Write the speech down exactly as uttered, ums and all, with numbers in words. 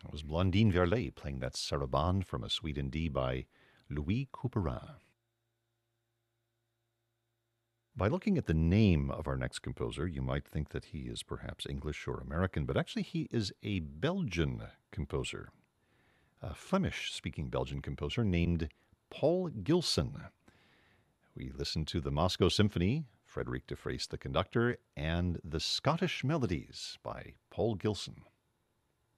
It was Blondine Verlet playing that sarabande from a suite in D by Louis Couperin. By looking at the name of our next composer, you might think that he is perhaps English or American, but actually he is a Belgian composer, a Flemish-speaking Belgian composer named Paul Gilson. We listened to the Moscow Symphony, Frederic de Vries the conductor, and the Scottish Melodies by Paul Gilson.